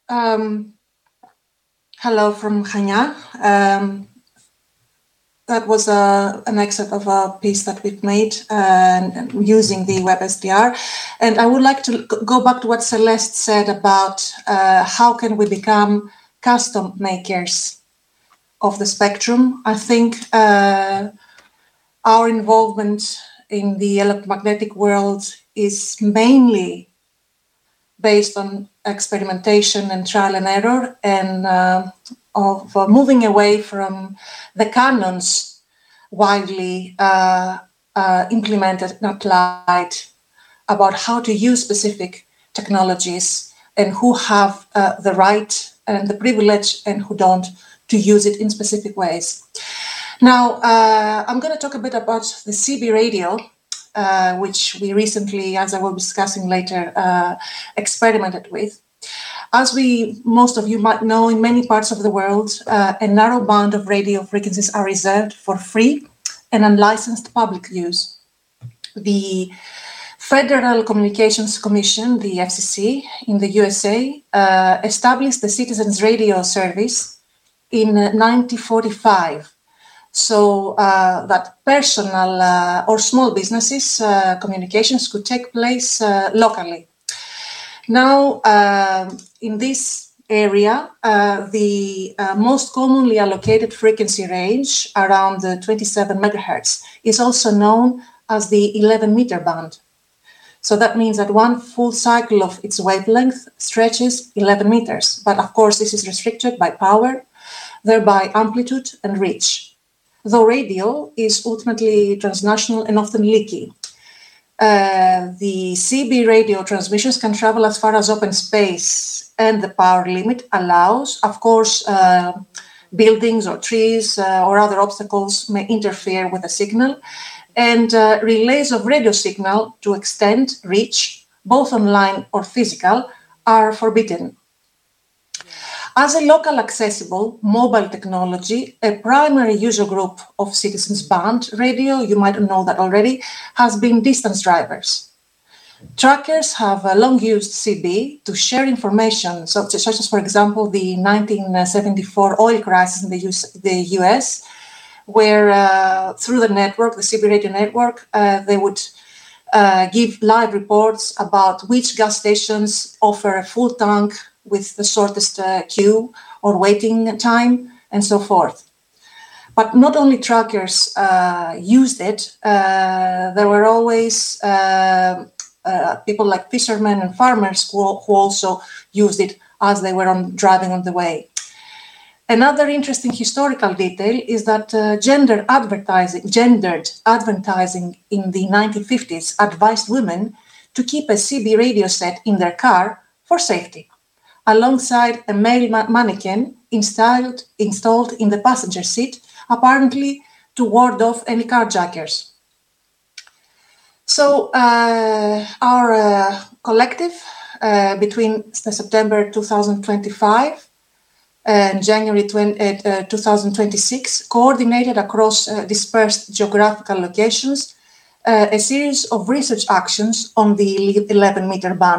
Hello from Hanya. That was an excerpt of a piece that we've made using the WebSDR. And I would like to go back to what Celeste said about how can we become custom makers of the spectrum. I think our involvement in the electromagnetic world is mainly based on experimentation and trial and error, and of moving away from the canons widely implemented and applied about how to use specific technologies and who have the right and the privilege and who don't to use it in specific ways. Now, I'm going to talk a bit about the CB radio, which we recently, as I will be discussing later, experimented with. As most of you might know, in many parts of the world, a narrow band of radio frequencies are reserved for free and unlicensed public use. The Federal Communications Commission, the FCC, in the USA, established the Citizens Radio Service in 1945. So that personal or small businesses communications could take place locally. Now, in this area, the most commonly allocated frequency range, around 27 megahertz, is also known as the 11-meter band. So that means that one full cycle of its wavelength stretches 11 meters. But of course, this is restricted by power, thereby amplitude and reach. Though radio is ultimately transnational and often leaky. The CB radio transmissions can travel as far as open space, and the power limit allows, of course, buildings or trees or other obstacles may interfere with the signal, and relays of radio signal to extend reach, both online or physical, are forbidden. As a local accessible mobile technology, a primary user group of Citizens Band radio, you might know that already, has been distance drivers. Truckers have long used CB to share information, such as, for example, the 1974 oil crisis in the US, where through the network, the CB radio network, they would give live reports about which gas stations offer a full tank with the shortest queue or waiting time, and so forth. But not only truckers used it, there were always people like fishermen and farmers who also used it as they were driving on the way. Another interesting historical detail is that gendered advertising in the 1950s advised women to keep a CB radio set in their car for safety, alongside a male mannequin installed in the passenger seat, apparently to ward off any carjackers. So our collective, between September 2025 and January 2026, coordinated across dispersed geographical locations a series of research actions on the 11-meter band.